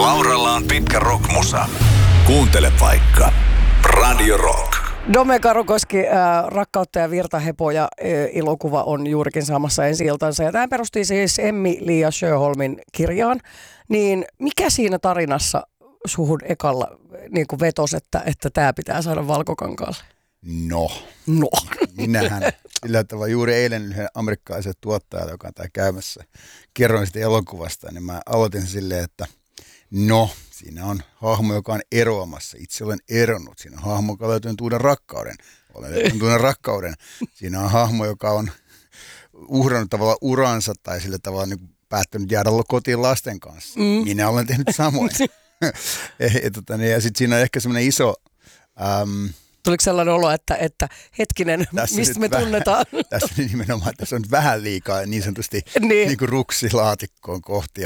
Lauralla on pitkä rockmusa. Kuuntele vaikka Radio Rock. Dome Karukoski, Rakkautta ja virtahepoja elokuva on juurikin saamassa ensi-iltansa. Ja tämä perustuu siis Emmi-Lia Sjöholmin kirjaan. Niin mikä siinä tarinassa suhun ekalla niin kuin vetosi, että tämä pitää saada valkokankaalle? No. Minähän sillä tavalla juuri eilen yhden amerikkalaisen tuottajalle, joka on täällä käymässä, kerroin sitä elokuvasta, niin mä aloitin silleen, että siinä on hahmo, joka on eroamassa. Itse olen eronnut. Siinä on hahmo, joka löytyy uuden rakkauden. Olen löytynyt uuden rakkauden. Siinä on hahmo, joka on uhrannut tavallaan uransa tai sillä tavalla niin päättänyt jäädä kotiin lasten kanssa. Minä olen tehnyt samoin. Ja sitten siinä on ehkä semmoinen iso... Tuliko sellainen olo, että hetkinen, mistä me tunnetaan? Tässä nimenomaan, tässä on nyt vähän liikaa niin sanotusti niin kuin ruksilaatikkoon kohtia.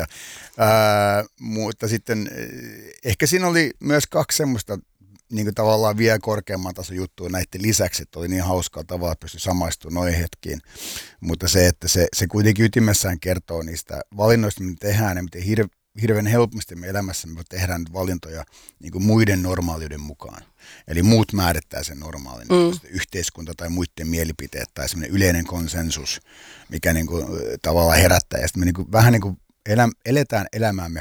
Mutta sitten ehkä siinä oli myös kaksi semmoista niin kuin tavallaan vielä korkeamman tason juttua näiden lisäksi, että oli niin hauskaa tavalla, että pystyi samaistumaan noihin hetkiin. Mutta se, että se kuitenkin ytimessään kertoo niistä valinnoista, mitä me tehdään ja miten hirveän helposti me elämässä me tehdään valintoja niin kuin muiden normaaliuden mukaan. Eli muut määrittää sen normaalin, yhteiskunta tai muiden mielipiteet tai semmoinen yleinen konsensus, mikä niin kuin tavallaan herättää. Ja sitten me niin kuin, vähän niin kuin eletään elämäämme,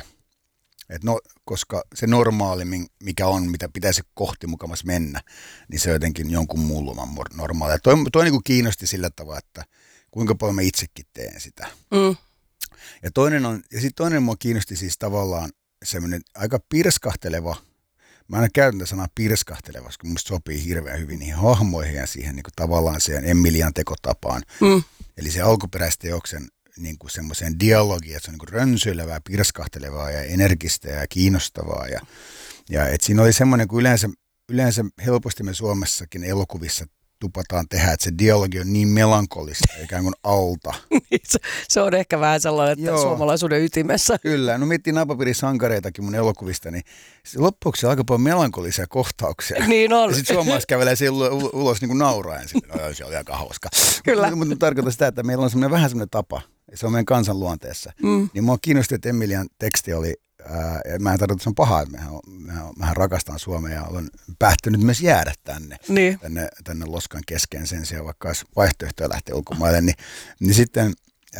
koska se normaali, mikä on, mitä pitäisi kohti mukavasti mennä, niin se on jotenkin jonkun muun normaali. Ja toi niin kuin kiinnosti sillä tavalla, että kuinka paljon mä itsekin teen sitä. Ja sitten toinen mua kiinnosti siis tavallaan semmoinen aika pirskahteleva, mä aina käytän tätä sanaa pirskahteleva, koska musta sopii hirveän hyvin niihin hahmoihin ja siihen niin kuin tavallaan siihen Emilian tekotapaan. Eli se alkuperäisteoksen niin kuin semmoiseen dialogiin, että se on niin kuin rönsyilevää, pirskahtelevaa ja energistä ja kiinnostavaa. Ja että siinä oli semmoinen, kun yleensä helposti me Suomessakin elokuvissa tupataan tehdä, että se dialogi on niin melankolista, ikään kuin alta. Se on ehkä vähän sellainen, että suomalaisuuden ytimessä. Kyllä, no miettii napapiirisankareitakin mun elokuvista, niin loppuksi on aika paljon melankolisia kohtauksia. Niin on. Ja sitten suomalaiset kävelee siellä ulos niin kuin nauraen. Se oli aika hauska. Kyllä. Mutta tarkoitan sitä, että meillä on vähän semmoinen tapa, se on meidän kansan luonteessa. Niin mua kiinnosti, että Emilian teksti oli, mä en tarkoita, että se on pahaa, että mehän rakastan Suomea ja olen päättänyt myös jäädä tänne loskan keskeen sen sijaan, vaikka olisi vaihtoehtoja lähteä ulkomaille. Niin sitten,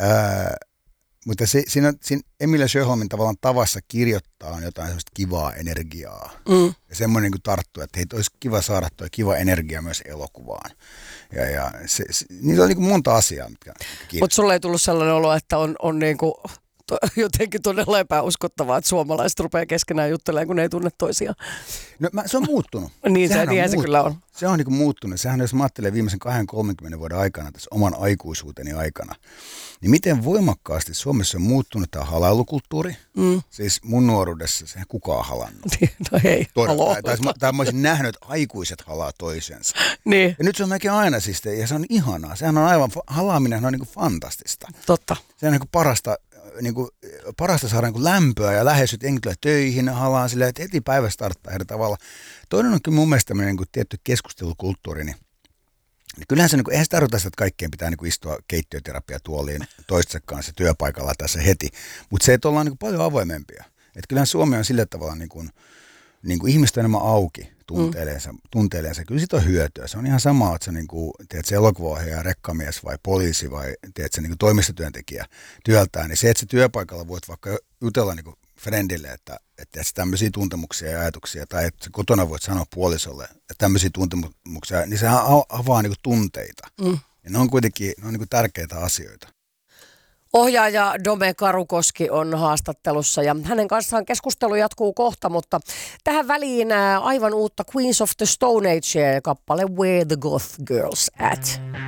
mutta siinä Emilia Sjöholmin tavallaan tavassa kirjoittaa on jotain sellaista kivaa energiaa. Ja semmoinen niin kuin tarttuu, että olisi kiva saada tuo kiva energia myös elokuvaan. Ja niitä on niin kuin monta asiaa, mitkä kiinnostaa. Mutta sulle ei tullut sellainen olo, että on niin kuin jotenkin todella epäuskottavaa, että suomalaiset rupeaa keskenään juttelemaan, kun ne ei tunne toisiaan. No se on muuttunut. Niinhän se kyllä on. Se on niin kuin muuttunut. Sehän jos mä ajattelen viimeisen 20-30 vuoden aikana, tässä oman aikuisuuteni aikana, niin miten voimakkaasti Suomessa on muuttunut tämä halailukulttuuri. Siis mun nuoruudessa sehän kukaan halannut. No hei, haloo. Tai mä olisin nähnyt, että aikuiset halaa toisensa. Niin. Ja nyt se on melkein aina siis, ja se on ihanaa. Sehän on aivan, halaaminen on niin kuin fantastista. Totta. Se on niin kuin parasta saada niin lämpöä ja läheisyt jengi tulee töihin, halaan silleen, että heti päivä starttaa eri tavalla. Toinen on kyllä mun mielestä tämmöinen niin tietty keskustelukulttuuri, niin kyllähän se, niin kuin, eihän se tarkoita sitä, että kaikkien pitää niin kuin istua keittiöterapiatuoliin toistensa kanssa työpaikalla tässä heti, mutta se, että ollaan niin kuin paljon avoimempia. Että kyllähän Suomi on sillä tavalla, niin kuin ihmiset on enemmän auki tunteileensa. Kyllä siitä on hyötyä. Se on ihan sama, että se, niin kuin, se elokuvaohjaaja, rekkamies vai poliisi vai se niin kuin toimistotyöntekijä työltään, niin se, että se työpaikalla voit vaikka jutella niin kuin friendille, että tämmöisiä tuntemuksia ja ajatuksia, tai että kotona voit sanoa puolisolle, että tämmöisiä tuntemuksia, niin se avaa niin kuin tunteita. Ja ne on kuitenkin niin kuin tärkeitä asioita. Ohjaaja Dome Karukoski on haastattelussa ja hänen kanssaan keskustelu jatkuu kohta, mutta tähän väliin aivan uutta Queens of the Stone Age -kappale Where the Goth Girls At.